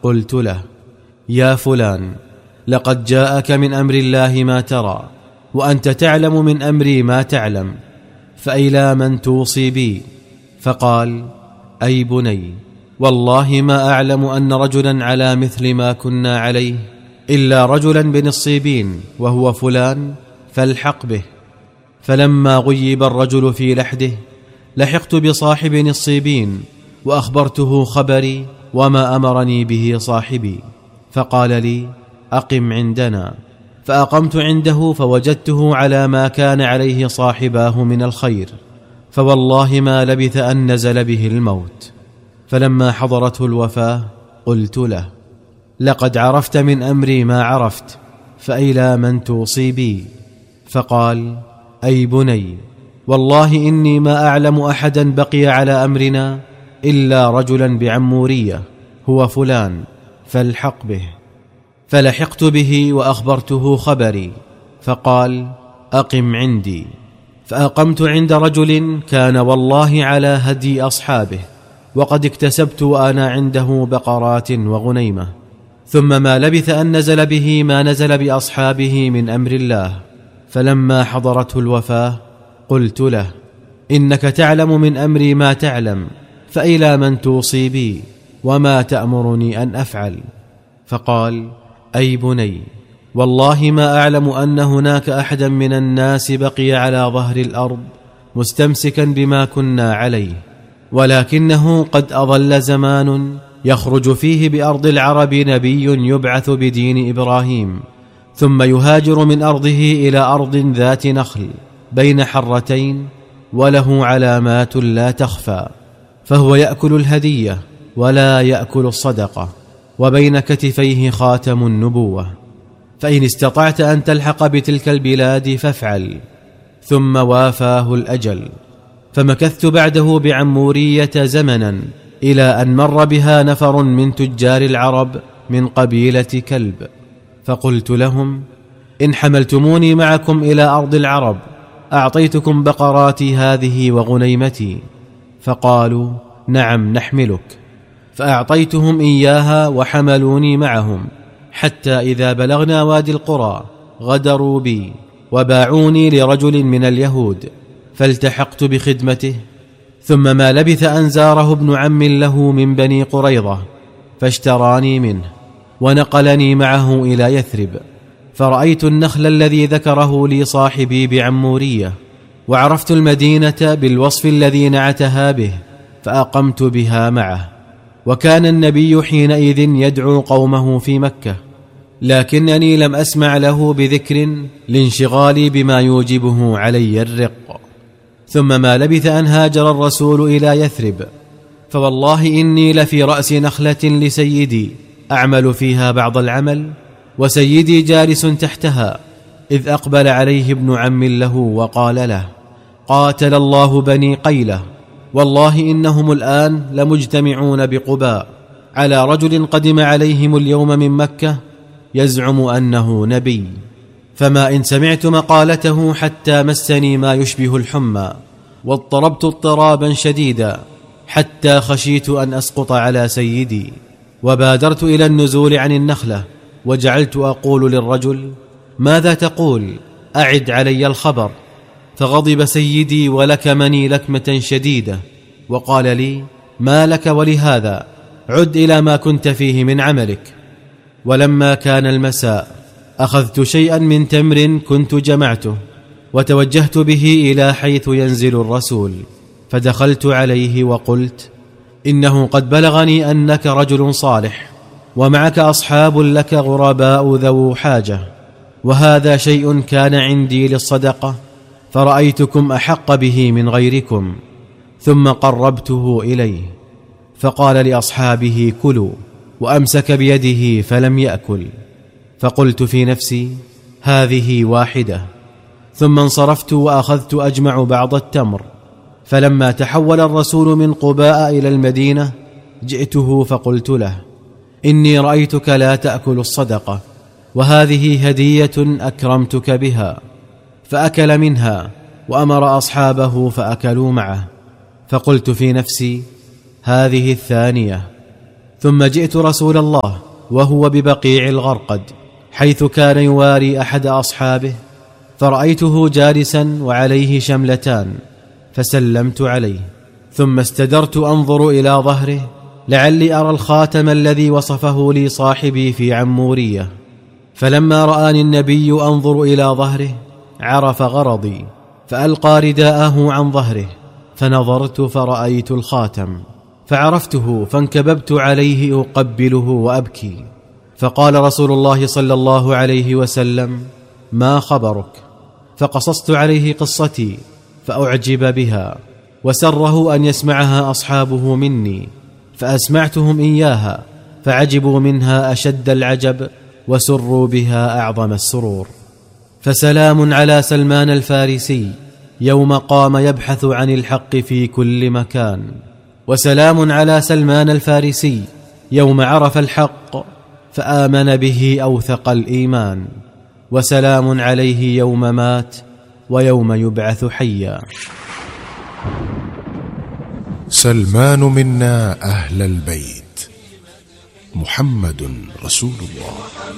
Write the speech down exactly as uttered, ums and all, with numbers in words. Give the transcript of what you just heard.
قلت له: يا فلان، لقد جاءك من أمر الله ما ترى، وأنت تعلم من أمري ما تعلم، فإلى من توصي بي؟ فقال: أي بني، والله ما أعلم أن رجلا على مثل ما كنا عليه إلا رجلا بنصيبين، وهو فلان، فالحق به. فلما غيب الرجل في لحده لحقت بصاحب نصيبين وأخبرته خبري وما أمرني به صاحبي، فقال لي: أقم عندنا. فأقمت عنده فوجدته على ما كان عليه صاحباه من الخير، فوالله ما لبث أن نزل به الموت. فلما حضرته الوفاة قلت له: لقد عرفت من أمري ما عرفت، فإلى من توصي بي؟ فقال: أي بني، والله إني ما أعلم أحدا بقي على أمرنا إلا رجلا بعمورية، هو فلان، فالحق به. فلحقت به وأخبرته خبري، فقال: أقم عندي. فأقمت عند رجل كان والله على هدي أصحابه، وقد اكتسبت وأنا عنده بقرات وغنيمة. ثم ما لبث أن نزل به ما نزل بأصحابه من أمر الله. فلما حضرته الوفاة قلت له: إنك تعلم من أمري ما تعلم، فإلى من توصي بي وما تأمرني أن أفعل؟ فقال: أي بني، والله ما أعلم أن هناك أحدا من الناس بقي على ظهر الأرض مستمسكا بما كنا عليه، ولكنه قد أظل زمان يخرج فيه بأرض العرب نبي يبعث بدين إبراهيم، ثم يهاجر من أرضه إلى أرض ذات نخل بين حرتين، وله علامات لا تخفى، فهو يأكل الهدية ولا يأكل الصدقة، وبين كتفيه خاتم النبوة، فإن استطعت أن تلحق بتلك البلاد فافعل. ثم وافاه الأجل. فمكثت بعده بعمورية زمنا، إلى أن مر بها نفر من تجار العرب من قبيلة كلب، فقلت لهم: إن حملتموني معكم إلى أرض العرب أعطيتكم بقراتي هذه وغنيمتي. فقالوا: نعم نحملك. فأعطيتهم إياها وحملوني معهم، حتى إذا بلغنا وادي القرى غدروا بي وباعوني لرجل من اليهود، فالتحقت بخدمته. ثم ما لبث أن زاره ابن عم له من بني قريظة، فاشتراني منه ونقلني معه إلى يثرب. فرأيت النخل الذي ذكره لي صاحبي بعمورية، وعرفت المدينة بالوصف الذي نعتها به، فأقمت بها معه. وكان النبي حينئذ يدعو قومه في مكة، لكنني لم أسمع له بذكر لانشغالي بما يوجبه علي الرق. ثم ما لبث أن هاجر الرسول إلى يثرب، فوالله إني لفي رأس نخلة لسيدي أعمل فيها بعض العمل، وسيدي جالس تحتها، إذ أقبل عليه ابن عم له وقال له: قاتل الله بني قيلة، والله إنهم الآن لمجتمعون بقباء على رجل قدم عليهم اليوم من مكة يزعم أنه نبي، فما إن سمعت مقالته حتى مسني ما يشبه الحمى، واضطربت اضطرابا شديدا حتى خشيت أن أسقط على سيدي. وبادرت إلى النزول عن النخلة، وجعلت أقول للرجل: ماذا تقول؟ أعد علي الخبر. فغضب سيدي ولكمني لكمة شديدة، وقال لي: ما لك ولهذا؟ عد إلى ما كنت فيه من عملك. ولما كان المساء أخذت شيئا من تمر كنت جمعته، وتوجهت به إلى حيث ينزل الرسول، فدخلت عليه وقلت: إنه قد بلغني أنك رجل صالح، ومعك أصحاب لك غرباء ذو حاجة، وهذا شيء كان عندي للصدقة، فرأيتكم أحق به من غيركم. ثم قربته إليه، فقال لأصحابه: كلوا، وأمسك بيده فلم يأكل. فقلت في نفسي: هذه واحدة. ثم انصرفت وأخذت أجمع بعض التمر. فلما تحول الرسول من قباء إلى المدينة جئته فقلت له: إني رأيتك لا تأكل الصدقة، وهذه هدية أكرمتك بها. فأكل منها وأمر أصحابه فأكلوا معه. فقلت في نفسي: هذه الثانية. ثم جئت رسول الله وهو ببقيع الغرقد حيث كان يواري أحد أصحابه، فرأيته جالسا وعليه شملتان، فسلمت عليه، ثم استدرت أنظر إلى ظهره لعلي أرى الخاتم الذي وصفه لي صاحبي في عمورية. فلما رآني النبي أنظر إلى ظهره عرف غرضي، فألقى رداءه عن ظهره، فنظرت فرأيت الخاتم، فعرفته فانكببت عليه أقبله وأبكي. فقال رسول الله صلى الله عليه وسلم: ما خبرك؟ فقصصت عليه قصتي فأعجب بها، وسره أن يسمعها أصحابه مني، فأسمعتهم إياها فعجبوا منها أشد العجب وسروا بها أعظم السرور. فسلام على سلمان الفارسي يوم قام يبحث عن الحق في كل مكان، وسلام على سلمان الفارسي يوم عرف الحق فآمن به أوثق الإيمان، وسلام عليه يوم مات ويوم يبعث حيا. سلمان منا أهل البيت، محمد رسول الله.